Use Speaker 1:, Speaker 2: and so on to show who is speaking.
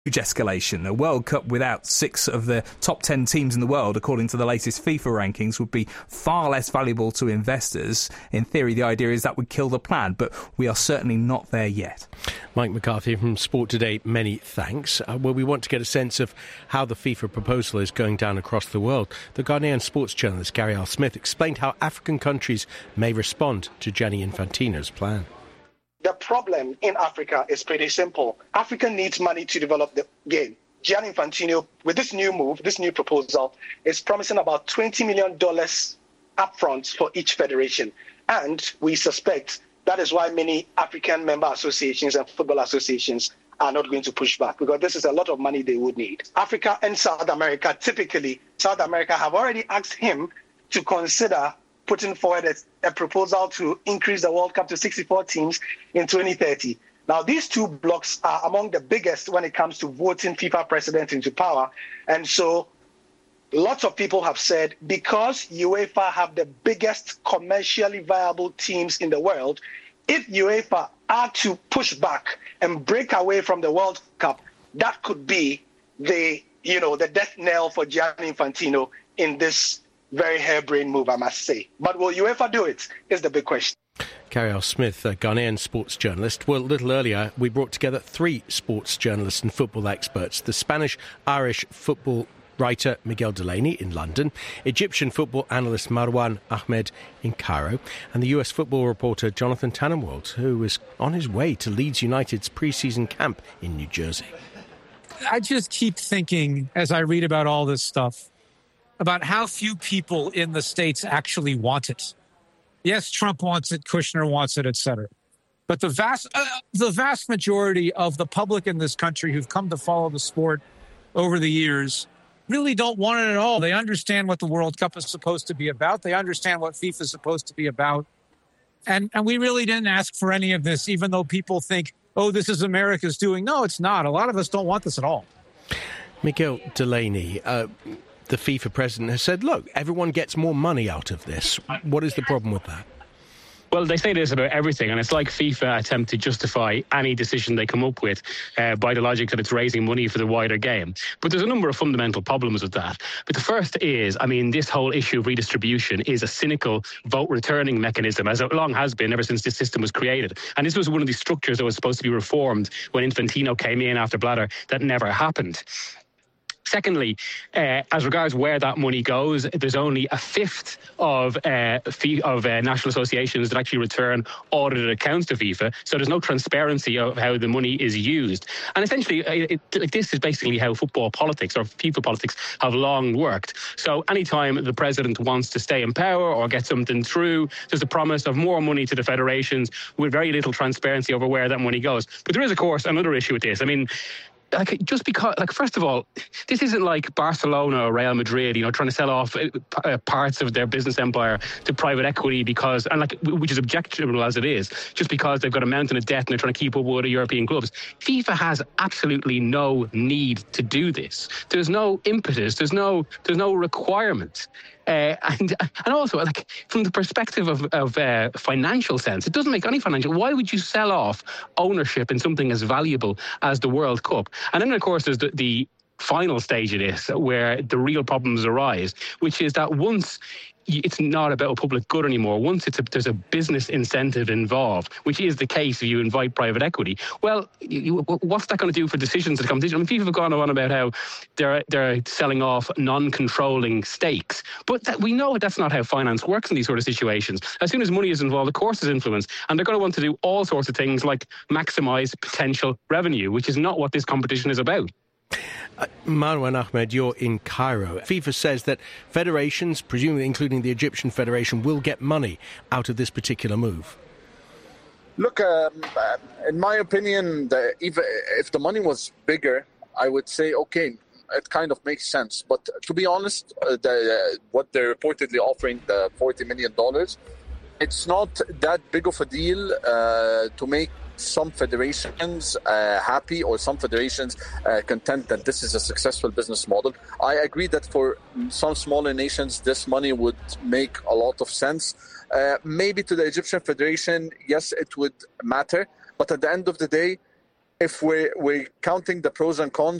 Speaker 1: huge escalation. A World Cup without 6 of the top 10 teams in the world, according to the latest FIFA rankings, would be far less valuable to investors. In theory, the idea is that would kill the plan, but we are certainly not there yet.
Speaker 2: Mike McCarthy from Sport Today, many thanks. Well, we want to get a sense of how the FIFA proposal is going down across the world. The Ghanaian sports journalist Gary L. Smith explained how African countries may respond to Gianni Infantino's plan.
Speaker 3: The problem in Africa is pretty simple. Africa needs money to develop the game. Gianni Infantino, with this new move, this new proposal, is promising about $20 million upfront for each federation. And we suspect that is why many African member associations and football associations are not going to push back, because this is a lot of money they would need. Africa and South America, typically, South America have already asked him to consider putting forward a proposal to increase the World Cup to 64 teams in 2030. Now, these two blocks are among the biggest when it comes to voting FIFA president into power. And so lots of people have said, because UEFA have the biggest commercially viable teams in the world, if UEFA are to push back and break away from the World Cup, that could be the death knell for Gianni Infantino in this very harebrained move, I must say. But will UEFA do it, is the big question.
Speaker 2: Gary L. Smith, a Ghanaian sports journalist. Well, a little earlier, we brought together 3 sports journalists and football experts. The Spanish-Irish football writer Miguel Delaney in London, Egyptian football analyst Marwan Ahmed in Cairo, and the US football reporter Jonathan Tannenwald, who is on his way to Leeds United's pre-season camp in New Jersey.
Speaker 4: I just keep thinking, as I read about all this stuff, about how few people in the States actually want it. Yes, Trump wants it, Kushner wants it, et cetera. But the vast majority of the public in this country who've come to follow the sport over the years really don't want it at all. They understand what the World Cup is supposed to be about. They understand what FIFA is supposed to be about. And we really didn't ask for any of this, even though people think, oh, this is America's doing. No, it's not. A lot of us don't want this at all.
Speaker 2: Miguel Delaney, the FIFA president has said, look, everyone gets more money out of this. What is the problem with that?
Speaker 5: Well, they say this about everything, and it's like FIFA attempt to justify any decision they come up with by the logic that it's raising money for the wider game. But there's a number of fundamental problems with that. But the first is, this whole issue of redistribution is a cynical vote-returning mechanism, as it long has been ever since this system was created. And this was one of the structures that was supposed to be reformed when Infantino came in after Blatter. That never happened. Secondly, as regards where that money goes, there's only a fifth of national associations that actually return audited accounts to FIFA. So there's no transparency of how the money is used. And essentially, this is basically how football politics or FIFA politics have long worked. So anytime the president wants to stay in power or get something through, there's a promise of more money to the federations with very little transparency over where that money goes. But there is, of course, another issue with this. Just because, first of all, this isn't like Barcelona or Real Madrid, trying to sell off parts of their business empire to private equity which is objectionable as it is, just because they've got a mountain of debt and they're trying to keep up with other European clubs. FIFA has absolutely no need to do this. There's no impetus. There's no requirement. And also, from the perspective of financial sense, it doesn't make any financial. Why would you sell off ownership in something as valuable as the World Cup? And then, of course, there's the final stage of this where the real problems arise, which is that once it's not about a public good anymore. Once there's a business incentive involved, which is the case if you invite private equity. Well, what's that going to do for decisions at the competition? People have gone on about how they're selling off non-controlling stakes, but we know that's not how finance works in these sort of situations. As soon as money is involved, of course, there's influence, and they're going to want to do all sorts of things like maximise potential revenue, which is not what this competition is about.
Speaker 2: Marwan Ahmed, you're in Cairo. FIFA says that federations, presumably including the Egyptian Federation, will get money out of this particular move.
Speaker 6: Look, in my opinion, if the money was bigger, I would say, okay, it kind of makes sense. But to be honest, what they're reportedly offering, the $40 million, it's not that big of a deal to make some federations happy or some federations content that this is a successful business model. I agree that for some smaller nations, this money would make a lot of sense. Maybe to the Egyptian Federation, yes, it would matter. But at the end of the day, if we're counting the pros and cons,